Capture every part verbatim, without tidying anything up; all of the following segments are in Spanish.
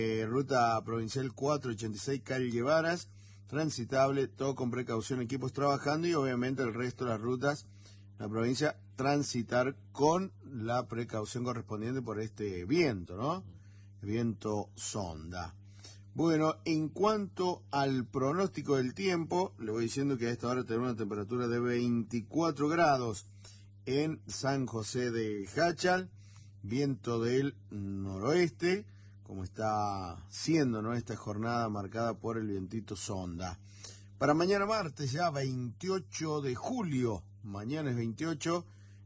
Eh, ruta provincial cuatrocientos ochenta y seis, calle Varas, transitable, todo con precaución, equipos trabajando y obviamente el resto de las rutas, la provincia, transitar con la precaución correspondiente por este viento, ¿no? El viento sonda. Bueno, en cuanto al pronóstico del tiempo, le voy diciendo que a esta hora tenemos una temperatura de veinticuatro grados en San José de Jáchal, viento del noroeste, como está siendo, ¿no?, esta jornada marcada por el vientito sonda. Para mañana martes, ya veintiocho de julio, mañana es veintiocho,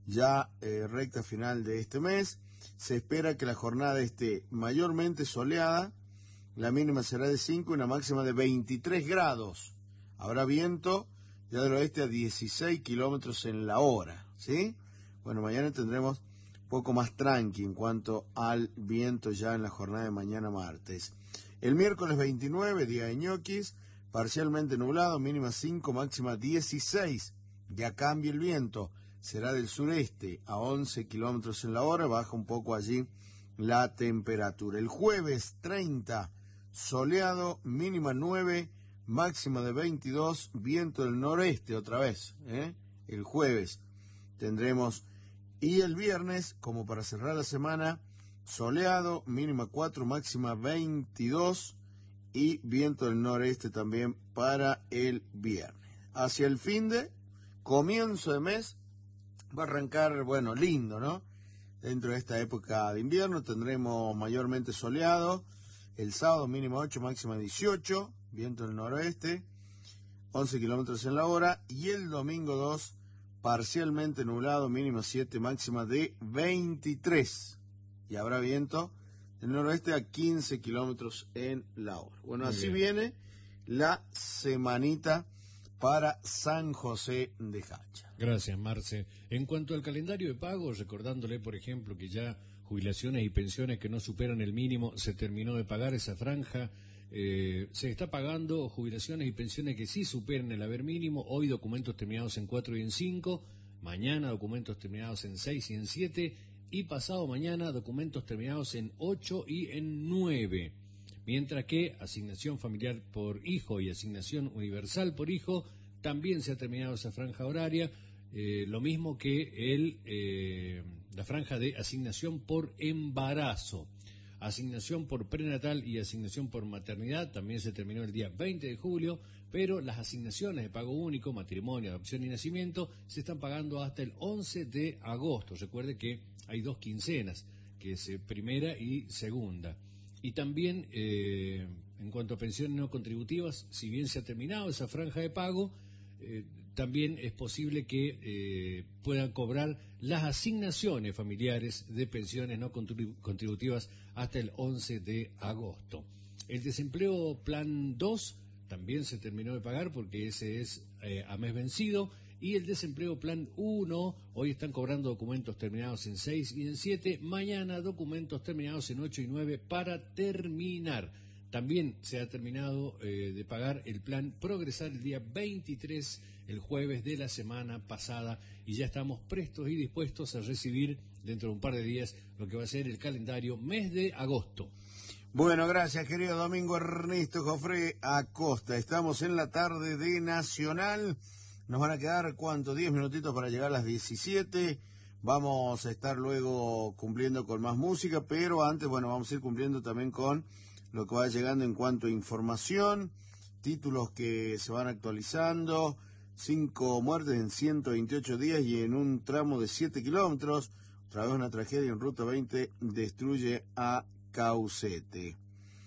ya eh, recta final de este mes, se espera que la jornada esté mayormente soleada, la mínima será de cinco y una máxima de veintitrés grados. Habrá viento ya del oeste a dieciséis kilómetros en la hora, ¿sí? Bueno, mañana tendremos poco más tranqui en cuanto al viento ya en la jornada de mañana martes. El miércoles veintinueve, día de ñoquis, parcialmente nublado, mínima cinco, máxima dieciséis. Ya cambia el viento, será del sureste a once kilómetros en la hora, baja un poco allí la temperatura. El jueves treinta, soleado, mínima nueve, máxima de veintidós, viento del noreste otra vez, ¿eh? El jueves tendremos. Y el viernes, como para cerrar la semana, soleado, mínima cuatro, máxima veintidós y viento del noreste también para el viernes. Hacia el fin de, comienzo de mes, va a arrancar, bueno, lindo, ¿no? Dentro de esta época de invierno tendremos mayormente soleado, el sábado mínima ocho, máxima dieciocho, viento del noroeste, once kilómetros en la hora, y el domingo dos, parcialmente nublado, mínima siete, máxima de veintitrés. Y habrá viento del noroeste a quince kilómetros en la hora. Bueno, Muy así bien. viene la semanita para San José de Jáchal. Gracias, Marce. En cuanto al calendario de pagos, recordándole, por ejemplo, que ya jubilaciones y pensiones que no superan el mínimo, se terminó de pagar esa franja. Eh, se está pagando jubilaciones y pensiones que sí superen el haber mínimo. Hoy documentos terminados en cuatro y en cinco, mañana documentos terminados en seis y en siete, y pasado mañana documentos terminados en ocho y en nueve. Mientras que asignación familiar por hijo y asignación universal por hijo, también se ha terminado esa franja horaria, eh, lo mismo que el, eh, la franja de asignación por embarazo. Asignación por prenatal y asignación por maternidad también se terminó el día veinte de julio, pero las asignaciones de pago único, matrimonio, adopción y nacimiento, se están pagando hasta el once de agosto. Recuerde que hay dos quincenas, que es eh, primera y segunda. Y también, eh, en cuanto a pensiones no contributivas, si bien se ha terminado esa franja de pago, eh, también es posible que eh, puedan cobrar las asignaciones familiares de pensiones no contribu- contributivas hasta el once de agosto. El desempleo plan dos también se terminó de pagar porque ese es eh, a mes vencido, y el desempleo plan uno, hoy están cobrando documentos terminados en seis y en siete, mañana documentos terminados en ocho y nueve para terminar. También se ha terminado eh, de pagar el plan Progresar el día veintitrés, el jueves de la semana pasada, y ya estamos prestos y dispuestos a recibir dentro de un par de días lo que va a ser el calendario mes de agosto. Bueno, gracias, querido Domingo Ernesto Jofré Acosta. Estamos en la tarde de Nacional. Nos van a quedar, ¿cuánto? diez minutitos para llegar a las diecisiete. Vamos a estar luego cumpliendo con más música, pero antes, bueno, vamos a ir cumpliendo también con lo que va llegando en cuanto a información, títulos que se van actualizando, cinco muertes en ciento veintiocho días y en un tramo de siete kilómetros. Otra vez una tragedia en Ruta veinte destruye a Caucete.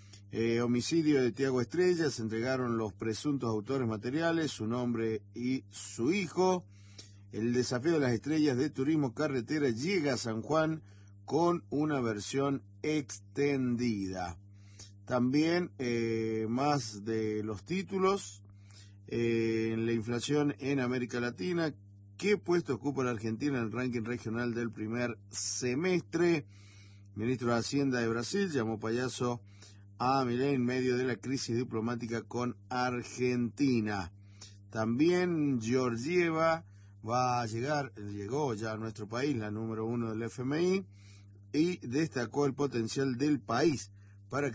Eh, homicidio de Tiago Estrella, se entregaron los presuntos autores materiales, su nombre y su hijo. El desafío de las estrellas de turismo carretera llega a San Juan con una versión extendida. También eh, más de los títulos, eh, la inflación en América Latina, qué puesto ocupa la Argentina en el ranking regional del primer semestre. Ministro de Hacienda de Brasil llamó payaso a Milei en medio de la crisis diplomática con Argentina. También Georgieva va a llegar, llegó ya a nuestro país, la número uno del F M I, y destacó el potencial del país